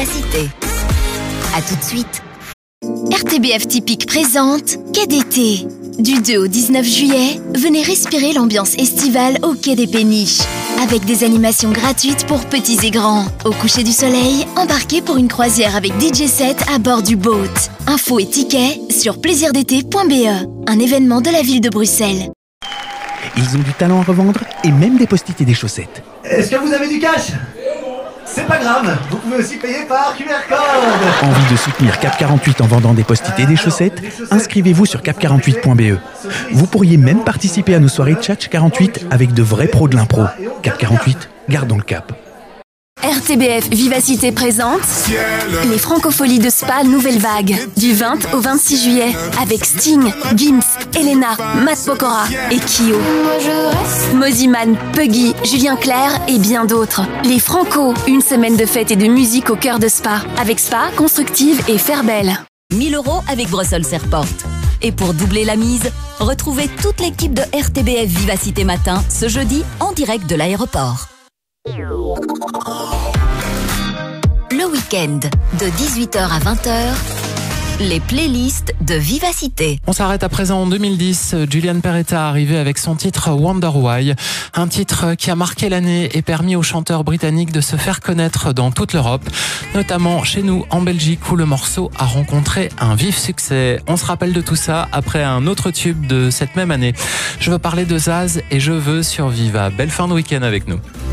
Cité. A tout de suite. RTBF Typique présente Quai d'été. Du 2 au 19 juillet, venez respirer l'ambiance estivale au Quai des Péniches. Avec des animations gratuites pour petits et grands. Au coucher du soleil, embarquez pour une croisière avec DJ set à bord du boat. Infos et tickets sur plaisirdété.be, un événement de la ville de Bruxelles. Ils ont du talent à revendre et même des post-it et des chaussettes. Est-ce que vous avez du cash ? C'est pas grave, vous pouvez aussi payer par QR code. Envie de soutenir Cap 48 en vendant des post-it et des chaussettes ? Inscrivez-vous sur cap48.be. Vous pourriez même participer à nos soirées Tchatch 48 avec de vrais pros de l'impro. Cap 48, gardons le cap. RTBF Vivacité présente les Francopholies de Spa Nouvelle Vague du 20 au 26 juillet avec Sting, Gims, Elena, Matt Pokora et Kyo. Moziman, Puggy, Julien Clerc et bien d'autres. Les Franco, une semaine de fête et de musique au cœur de Spa avec Spa, Constructive et Fairbelle. 1000 € avec Brussels Airport. Et pour doubler la mise, retrouvez toute l'équipe de RTBF Vivacité Matin ce jeudi en direct de l'aéroport. Le week-end, de 18h à 20h, les playlists de Vivacité. On s'arrête à présent en 2010. Julian Peretta arrivait avec son titre Wonder Why, un titre qui a marqué l'année et permis aux chanteurs britanniques de se faire connaître dans toute l'Europe, notamment chez nous en Belgique où le morceau a rencontré un vif succès. On se rappelle de tout ça après un autre tube de cette même année. Je veux parler de Zaz et Je veux sur Viva. Belle fin de week-end avec nous.